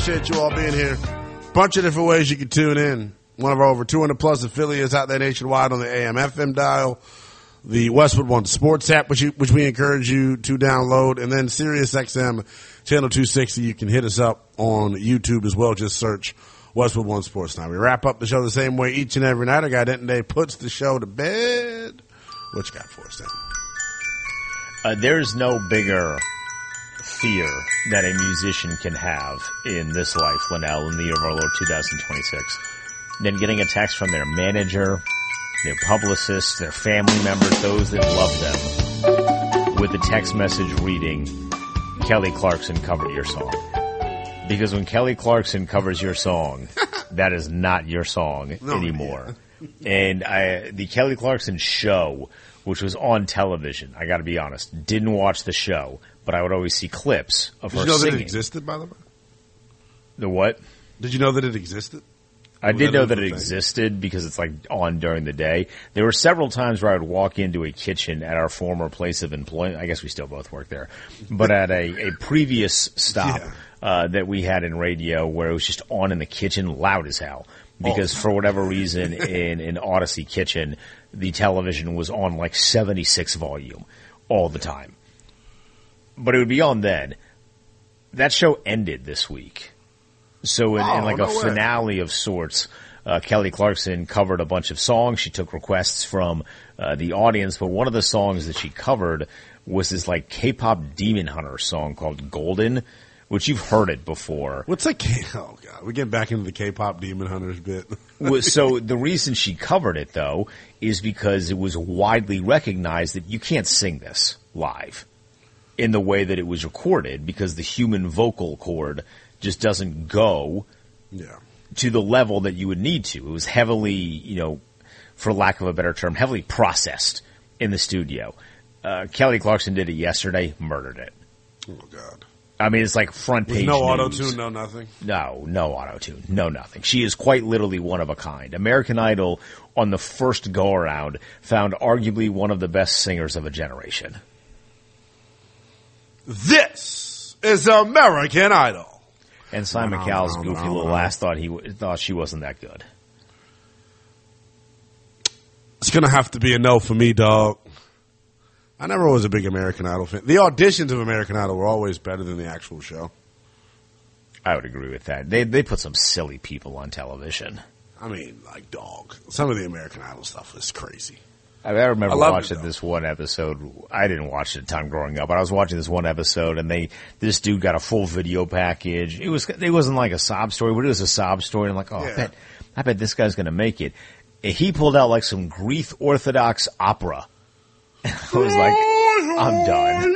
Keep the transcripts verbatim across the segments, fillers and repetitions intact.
Appreciate you all being here. Bunch of different ways you can tune in. One of our over two hundred plus affiliates out there nationwide on the A M F M dial. The Westwood One Sports app, which, you, which we encourage you to download. And then Sirius X M Channel two sixty. You can hit us up on YouTube as well. Just search Westwood One Sports Now. We wrap up the show the same way each and every night. Our guy Denton Day puts the show to bed. What you got for us, Denton? Uh, there's no bigger fear that a musician can have in this life, Linnell, in the year of our Lord two thousand twenty-six, than getting a text from their manager, their publicists, their family members, those that love them, with a text message reading, Kelly Clarkson covered your song. Because when Kelly Clarkson covers your song, that is not your song no, anymore. Yeah. And I, the Kelly Clarkson show, which was on television, I got to be honest, didn't watch the show, but I would always see clips of Did her you know singing. that it existed, by the way? The what? Did you know that it existed? I did know that it existed because it's like on during the day. There were several times where I would walk into a kitchen at our former place of employment. I guess we still both work there, but at a, a previous stop yeah. uh, that we had in radio where it was just on in the kitchen, loud as hell. Because oh. for whatever reason in an Odyssey kitchen, the television was on like seventy-six volume all the time. But it would be on then. That show ended this week. So in, oh, in like no a way. finale of sorts, uh, Kelly Clarkson covered a bunch of songs. She took requests from uh, the audience, but one of the songs that she covered was this like K-pop Demon Hunter song called Golden, which you've heard it before. What's that? K- oh God, we're getting back into the K-pop Demon Hunters bit. So the reason she covered it though is because it was widely recognized that you can't sing this live in the way that it was recorded because the human vocal cord just doesn't go yeah. to the level that you would need to. It was heavily, you know, for lack of a better term, heavily processed in the studio. Uh, Kelly Clarkson did it yesterday, murdered it. Oh, God. I mean, it's like front page With no news. auto-tune, no nothing? No, no auto-tune, no nothing. She is quite literally one of a kind. American Idol, on the first go-around, found arguably one of the best singers of a generation. This is American Idol. And Simon no, Cowell's no, goofy no, little no. ass thought he w- thought she wasn't that good. It's going to have to be a no for me, dog. I never was a big American Idol fan. The auditions of American Idol were always better than the actual show. I would agree with that. They they put some silly people on television. I mean, like, dog. Some of the American Idol stuff is crazy. I, mean, I remember I watching it, this one episode. I didn't watch it a ton growing up, but I was watching this one episode, and they this dude got a full video package. It was it wasn't like a sob story, but it was a sob story. And I'm like, oh, yeah. I bet I bet this guy's going to make it. And he pulled out like some Greek Orthodox opera. And I was like, I'm done.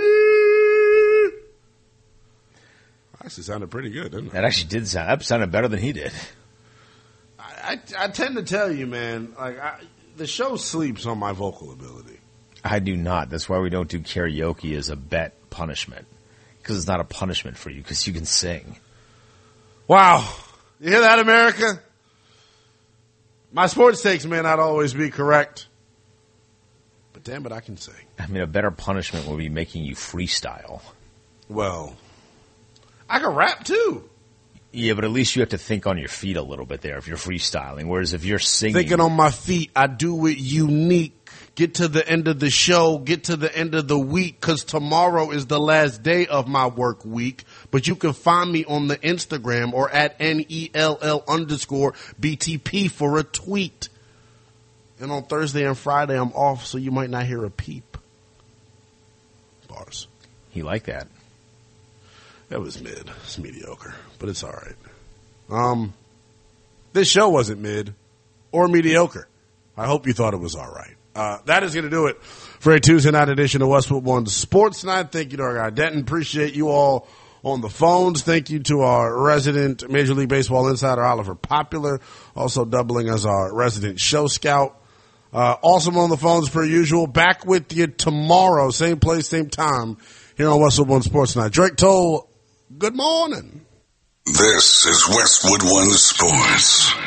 Actually sounded pretty good, didn't it? That actually did sound. That sounded better than he did. I, I, I tend to tell you, man, like I, the show sleeps on my vocal ability. I do not. That's why we don't do karaoke as a bet punishment. Because it's not a punishment for you, because you can sing. Wow. You hear that, America? My sports takes may not always be correct. But damn it, I can sing. I mean, a better punishment would be making you freestyle. Well, I can rap too. Yeah, but at least you have to think on your feet a little bit there if you're freestyling. Whereas if you're singing... Thinking on my feet, I do it unique. Get to the end of the show, get to the end of the week, because tomorrow is the last day of my work week. But you can find me on the Instagram or at N E L L underscore B T P for a tweet. And on Thursday and Friday, I'm off, so you might not hear a peep. Bars. He liked that. That was mid. It's mediocre, but it's all right. Um, this show wasn't mid or mediocre. I hope you thought it was all right. Uh, that is going to do it for a Tuesday night edition of Westwood One Sports Night. Thank you to our guy Denton. Appreciate you all on the phones. Thank you to our resident Major League Baseball insider, Oliver Popular, also doubling as our resident show scout. Uh, awesome on the phones per usual. Back with you tomorrow, same place, same time, here on Westwood One Sports Night. Drake Toll, good morning. This is Westwood One Sports.